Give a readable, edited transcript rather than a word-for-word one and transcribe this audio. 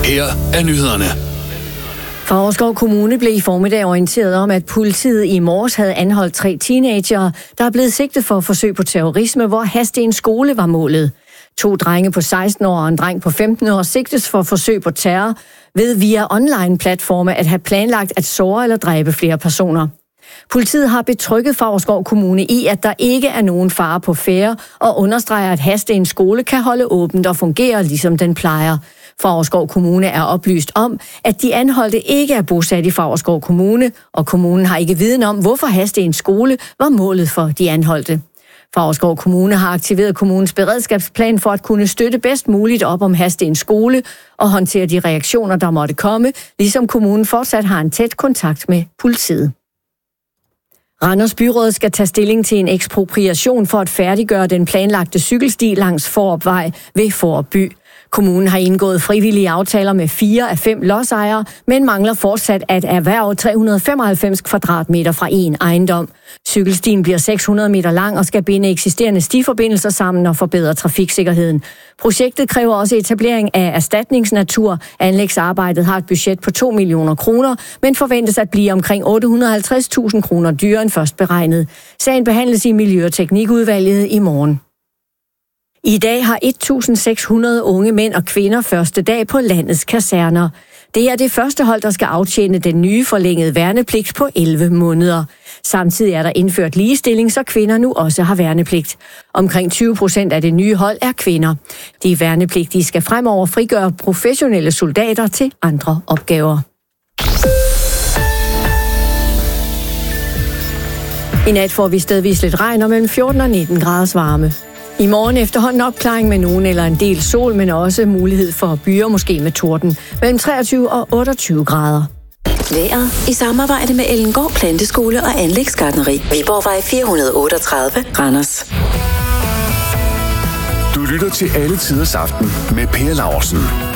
Her er nyhederne. Favrskov Kommune blev i formiddag orienteret om, at politiet i morges havde anholdt 3 teenagere, der er blevet sigtet for forsøg på terrorisme, hvor Hadsten skole var målet. 2 drenge på 16 år og en dreng på 15 år sigtes for forsøg på terror ved via online-platforme at have planlagt at såre eller dræbe flere personer. Politiet har betrygget Favrskov Kommune i, at der ikke er nogen fare på færde, og understreger, at Hadsten skole kan holde åbent og fungere, ligesom den plejer. Favrskov Kommune er oplyst om, at de anholdte ikke er bosat i Favrskov Kommune, og kommunen har ikke viden om, hvorfor Hadsten skole var målet for de anholdte. Favrskov Kommune har aktiveret kommunens beredskabsplan for at kunne støtte bedst muligt op om Hadsten skole og håndtere de reaktioner, der måtte komme, ligesom kommunen fortsat har en tæt kontakt med politiet. Randers Byråd skal tage stilling til en ekspropriation for at færdiggøre den planlagte cykelsti langs Fårupvej ved Fårup by. Kommunen har indgået frivillige aftaler med 4 af 5 lodsejere, men mangler fortsat at erhverve 395 kvadratmeter fra en ejendom. Cykelstien bliver 600 meter lang og skal binde eksisterende stiforbindelser sammen og forbedre trafiksikkerheden. Projektet kræver også etablering af erstatningsnatur. Anlægsarbejdet har et budget på 2 millioner kroner, men forventes at blive omkring 850.000 kroner dyrere end først beregnet. Sagen behandles i Miljø- og Teknikudvalget i morgen. I dag har 1.600 unge mænd og kvinder første dag på landets kaserner. Det er det første hold, der skal aftjene den nye forlængede værnepligt på 11 måneder. Samtidig er der indført ligestilling, så kvinder nu også har værnepligt. Omkring 20% af det nye hold er kvinder. De værnepligtige skal fremover frigøre professionelle soldater til andre opgaver. I nat får vi stedvis lidt regn og mellem 14 og 19 graders varme. I morgen efterhånden opklaring med nogen eller en del sol, men også mulighed for byer, måske med torden, mellem 23 og 28 grader. Vejret i samarbejde med Ellengård Planteskole og Anlægsgartneri. Viborgvej 438, Randers. Du lytter til Alle Tiders Aften med Per Laursen.